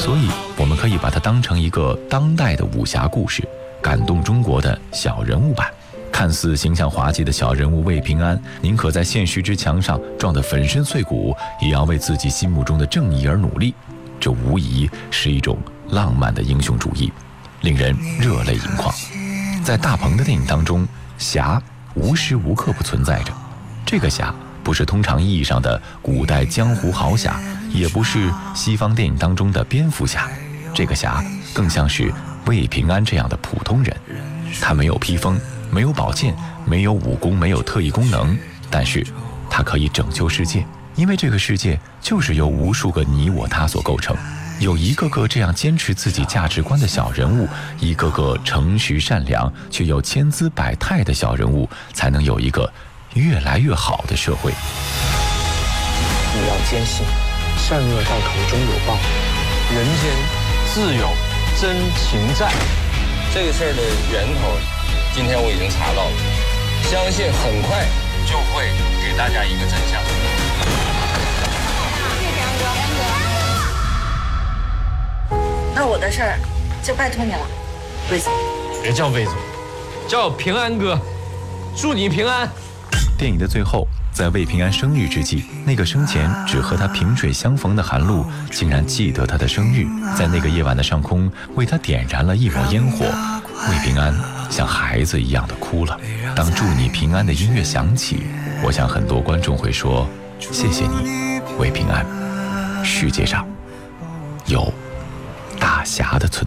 所以我们可以把它当成一个当代的武侠故事，感动中国的小人物版。看似形象滑稽的小人物魏平安，宁可在现实之墙上撞得粉身碎骨，也要为自己心目中的正义而努力。这无疑是一种浪漫的英雄主义，令人热泪盈眶。在大鹏的电影当中，侠无时无刻不存在着。这个侠不是通常意义上的古代江湖豪侠，也不是西方电影当中的蝙蝠侠，这个侠更像是魏平安这样的普通人。他没有披风，没有宝剑，没有武功，没有特异功能，但是他可以拯救世界，因为这个世界就是由无数个你我他所构成。有一个个这样坚持自己价值观的小人物，一个个诚实善良却又千姿百态的小人物，才能有一个越来越好的社会。 你要坚信，善恶到头终有报，人间自有真情在。 这个事儿的源头，今天我已经查到了，相信很快就会给大家一个真相。 那我的事儿就拜托你了，魏总。 别叫魏总，叫平安哥，祝你平安。 电影的最后，在魏平安生日之际，那个生前只和他萍水相逢的韩露，竟然记得他的生日，在那个夜晚的上空为他点燃了一抹烟火。魏平安像孩子一样的哭了。当祝你平安的音乐响起，我想很多观众会说：谢谢你，魏平安。世界上有大侠的存在。